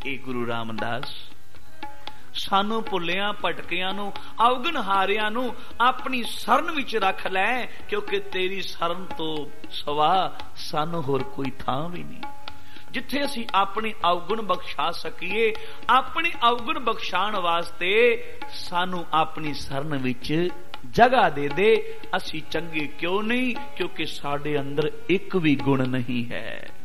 हे गुरु रामदास, सानू भुल्लियां भटकियां नू, अवगन हारियां नू अपनी सरन विच रख लै, क्योंकि तेरी सरन तो सवा सानू होर कोई थां भी नहीं जिथे असी अपनी अवगुण बख्शा सकीए। अपनी अवगुण बख्शाण वास्ते सानू अपनी सरन विच जगह दे दे। असी चंगे क्यों नहीं? क्योंकि साडे अंदर एक भी गुण नहीं है।